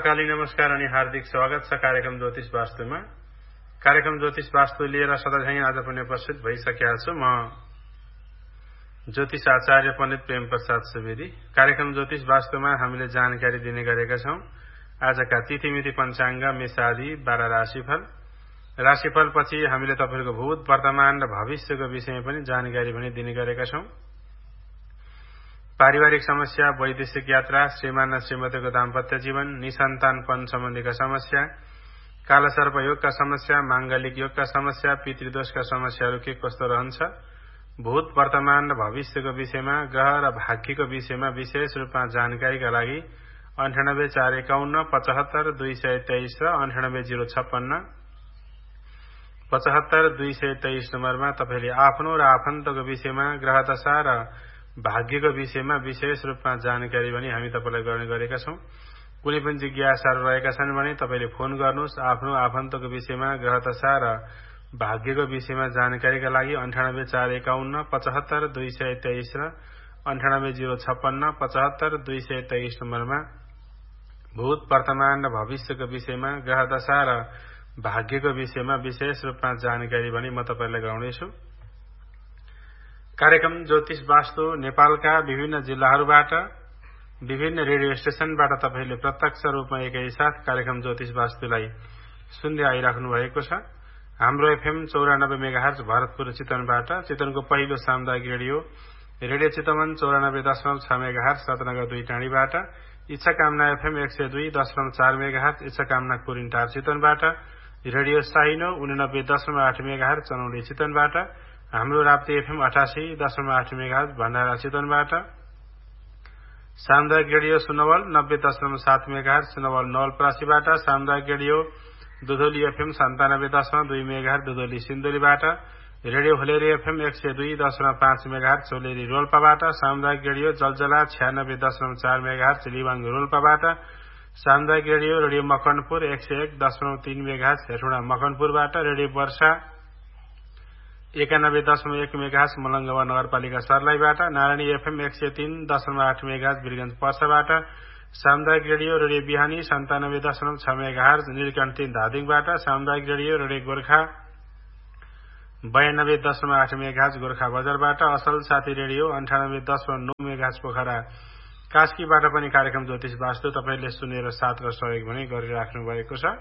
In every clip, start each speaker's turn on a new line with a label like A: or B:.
A: महाकाली नमस्कार अनि हार्दिक स्वागत छ कार्यक्रम ज्योतिष वास्तुमा। कार्यक्रम ज्योतिष वास्तु लिएर सधैँ आज पनि उपस्थित भइसकेको छु। म ज्योतिष आचार्य पण्डित प्रेम प्रसाद सुवेदी। कार्यक्रम ज्योतिष वास्तुमा हामीले जानकारी दिने गरेका छौं। आजका तिथिमिति पञ्चाङ्ग, मेष आदि 12 राशिफल। राशिफल पछि हामीले तपाईहरुको भूत, वर्तमान र भविष्यको विषयमा पनि जानकारी पनि दिने गरेका छौं। पारिवारिक समस्या, वैदेशिक यात्रा, श्रीमान र श्रीमतीको दाम्पत्य जीवन, निसन्तानपन सम्बन्धीका समस्या, कालसर्प योगका समस्या, मांगलिक योगका समस्या, पितृदोषका समस्याहरू के कस्तो रहन्छ, भूत, वर्तमान र भविष्यको विषयमा, ग्रह र भाग्यको विषयमा विशेष रूपमा जानकारीका लागि 98 451 75 223 र 98 056 75 223 नम्बरमा तपाईले आफ्नो र आफन्तको विषयमा, ग्रह दशा र भाग्यको विषयमा विशेष रूपमा जानकारी पनि हामी तपाईलाई गर्ने गरेका छौं। कुनै पनि जिज्ञासाहरू रहेका छन् भने तपाईले फोन गर्नुहोस्। आफ्नो आफन्तको विषयमा, ग्रह दशा र भाग्यको विषयमा जानकारीका लागि 98 451 75 223 र 98 056 75 223 नम्बरमा भूत, वर्तमान र भविष्यको विषयमा, ग्रह दशा र भाग्यको विषयमा विशेष रूपमा जानकारी पनि म तपाईलाई गराउनेछु। कार्यक्रम ज्योतिष वास्तु नेपालका विभिन्न जिल्लाहरूबाट, विभिन्न रेडियो स्टेशनबाट तपाईले प्रत्यक्ष रूपमा एकैसाथ कार्यक्रम ज्योतिष वास्तुलाई सुन्दै आइराख्नु भएको छ। हाम्रो एफएम 94 मेगाहर्ज भरतपुर चितवनबाट, चितवनको पहिलो सामुदायिक radio Chitwan 94.6 megahertz Ratnanagar 2 टाँडीबाट, इच्छाकामना FM 102.4 megahertz इच्छाकामना Kurintar चितवनबाट, radio साइनो 89.8 मेगाहर्ज चनौली चितवनबाट, हाम्रो राप्ती एफएम 88.8 मेगाहर्ज भण्डारा चितवनबाट, सामुदायिक रेडियो सुनवल 90.7 मेगाहर्ज सुनवल नवलपरासीबाट, सामुदायिक radio दुधोली FM 97.2 megahertz दुधोली सिन्धुलीबाट, radio होलेरी FM 102.5 megahertz होलेरी रोल्पाबाट, सामुदायिक रेडियो जलजला 96.4 मेगाहर्ज लिवाङ रोल्पाबाट, सामुदायिक radio Makanpur 101.3 megahertz Hetauda मकनपुरबाट, radio वर्षा 91.1 मेगाहर्ज मलंगवा नगरपालिका सर्लाहीबाट, नारायणी एफएम 103.8 मेगाहर्ज वीरगंज पर्साबाट, सामुदायिक रेडियो बिहानी 97.6 मेगाहर्ज नीलकण्ठी धादिङबाट, सामुदायिक रेडियो गोर्खा 92.8 मेगाहर्ज गोर्खा बजारबाट, असल साथी रेडियो 98.9 मेगाहर्ज पोखरा कास्कीबाट पनि कार्यक्रम ज्योतिष वास्तु तपाईले सुनेर साथ र सहयोग पनि गरिराख्नु भएको छ।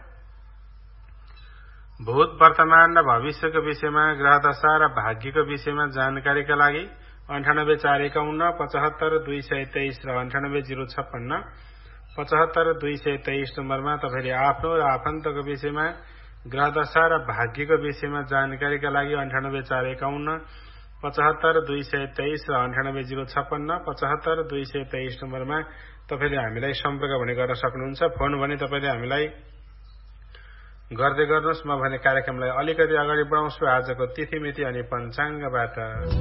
A: भूत, वर्तमान र भविष्यको विषयमा, ग्रह दशा र भाग्यको विषयमा जानकारीका लागि 98 451 75 223 र 98 056 75 223 नम्बरमा तपाईले आफ्नो र आफन्तको विषयमा, ग्रह दशा र भाग्यको विषयमा जानकारीका लागि 98 451 75 223 र 98 056 75 223 नम्बरमा तपाईले हामीलाई सम्पर्क भने गर्न सक्नुहुन्छ। फोन भने तपाईले हामीलाई गर्दै गर्नुहोस्। म भने कार्यक्रमलाई अलिकति अगाडि बढाउँछु आजको तिथिमिति अनि पञ्चाङ्गबाट।